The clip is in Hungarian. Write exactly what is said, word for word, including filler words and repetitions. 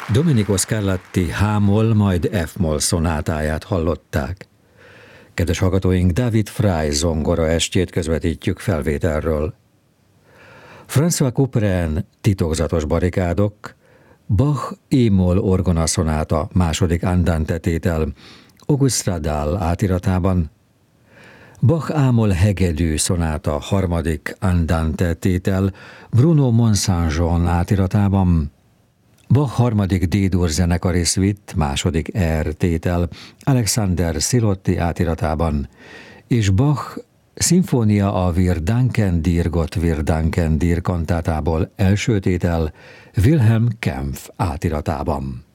Domenico Scarlatti H-moll, majd F-moll szonátáját hallották. Kedves hallgatóink, David Fry zongora estjét közvetítjük felvételről. François Couperin Titokzatos barikádok, Bach E-moll orgonaszonáta második andante tétel, Auguste Radal átiratában, Bach A-moll hegedű szonáta harmadik andante tétel, Bruno Mont-Saint-Jean átiratában, Bach harmadik D-dur zenekari szvitt, második R tétel, Alexander Szilotti átiratában, és Bach Szimfónia a Wir danken dir Gott, wir danken dir kantátából első tétel, Wilhelm Kempff átiratában.